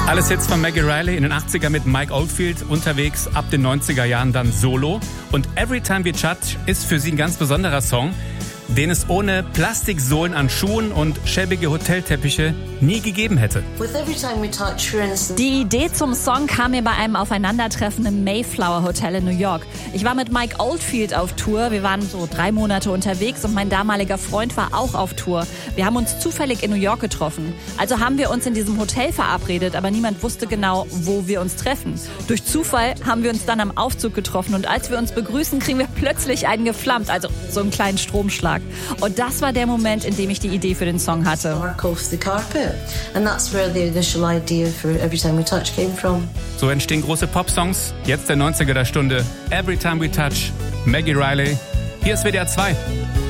Alles Hits von Maggie Reilly in den 80er mit Mike Oldfield unterwegs, ab den 90er Jahren dann solo. Und Every Time We Touch ist für sie ein ganz besonderer Song, den es ohne Plastiksohlen an Schuhen und schäbige Hotelteppiche nie gegeben hätte. Die Idee zum Song kam mir bei einem Aufeinandertreffen im Mayflower Hotel in New York. Ich war mit Mike Oldfield auf Tour, wir waren so 3 Monate unterwegs und mein damaliger Freund war auch auf Tour. Wir haben uns zufällig in New York getroffen. Also haben wir uns in diesem Hotel verabredet, aber niemand wusste genau, wo wir uns treffen. Durch Zufall haben wir uns dann am Aufzug getroffen und als wir uns begrüßen, kriegen wir plötzlich einen geflammt, also so einen kleinen Stromschlag. Und das war der Moment, in dem ich die Idee für den Song hatte. So entstehen große Popsongs. Jetzt der 90er der Stunde. Every Time We Touch. Maggie Reilly. Hier ist WDR 2.